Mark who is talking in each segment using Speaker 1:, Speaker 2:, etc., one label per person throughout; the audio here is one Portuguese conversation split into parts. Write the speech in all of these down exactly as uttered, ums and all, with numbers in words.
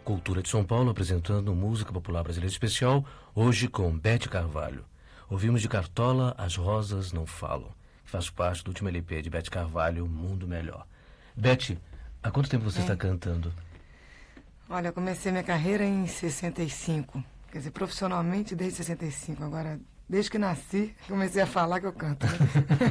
Speaker 1: Cultura de São Paulo apresentando música popular brasileira especial, hoje com Beth Carvalho. Ouvimos de Cartola As Rosas Não Falam, que faz parte do último L P de Beth Carvalho, Mundo Melhor. Beth, há quanto tempo você é. está cantando?
Speaker 2: Olha, eu comecei minha carreira em sessenta e cinco, quer dizer, profissionalmente desde sessenta e cinco, agora... Desde que nasci, comecei a falar que eu canto. Né?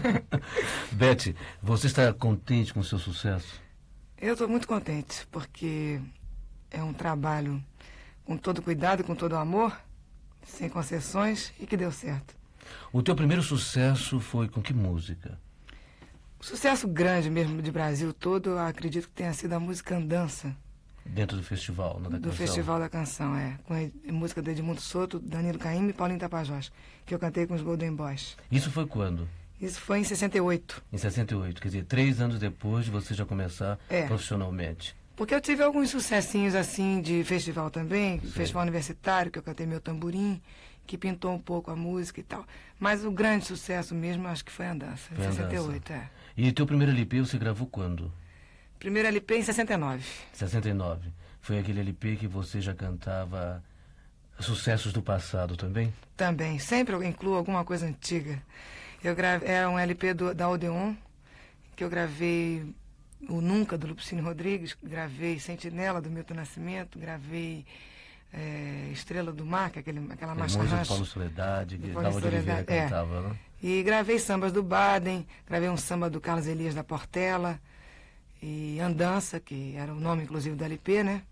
Speaker 1: Beth, você está contente com o seu sucesso?
Speaker 2: Eu estou muito contente, porque é um trabalho com todo cuidado, com todo amor, sem concessões, e que deu certo.
Speaker 1: O teu primeiro sucesso foi com que música?
Speaker 2: O sucesso grande mesmo de Brasil todo, eu acredito que tenha sido a música Andança.
Speaker 1: Dentro do festival, não da
Speaker 2: do
Speaker 1: canção? Do
Speaker 2: Festival da Canção, é. Com a música do Edmundo Soto, Danilo Caymmi e Paulinho Tapajós, que eu cantei com os Golden Boys.
Speaker 1: Isso foi quando?
Speaker 2: Isso foi em sessenta e oito.
Speaker 1: Em sessenta e oito, quer dizer, três anos depois de você já começar é. profissionalmente.
Speaker 2: Porque eu tive alguns sucessinhos assim de festival também, Sim. festival universitário, que eu cantei Meu Tamborim, que pintou um pouco a música e tal. Mas o grande sucesso mesmo, acho que foi Andança, em sessenta e oito, é.
Speaker 1: E teu primeiro L P você gravou quando?
Speaker 2: Primeiro L P em sessenta e nove.
Speaker 1: sessenta e nove. Foi aquele L P que você já cantava sucessos do passado também?
Speaker 2: Também. Sempre eu incluo alguma coisa antiga. Eu grave... Era um L P do, da Odeon, que eu gravei o Nunca, do Lupicínio Rodrigues, gravei Sentinela, do Milton Nascimento, gravei é, Estrela do Mar, que é aquele, aquela marcha
Speaker 1: rancho.
Speaker 2: rancho.
Speaker 1: Paulo Soledade, que
Speaker 2: Paulo
Speaker 1: Dalva de Oliveira
Speaker 2: é.
Speaker 1: cantava, né?
Speaker 2: E gravei sambas do Baden, gravei um samba do Carlos Elias da Portela, e Andança, que era o nome, inclusive, do L P, né?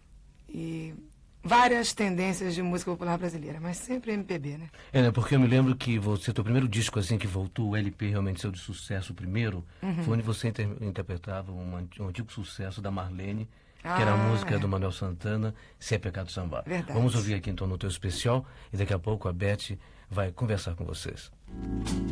Speaker 2: E várias tendências de música popular brasileira, mas sempre M P B, né?
Speaker 1: É, né? Porque eu me lembro que você, teu primeiro disco, assim, que voltou, o L P realmente seu de sucesso, o primeiro, uhum. foi onde você inter interpretava um, um antigo sucesso da Marlene, ah, que era a música é. do Manuel Santana, Se é Pecado Sambar.
Speaker 2: Verdade.
Speaker 1: Vamos ouvir aqui, então, no teu especial, e daqui a pouco a Beth vai conversar com vocês.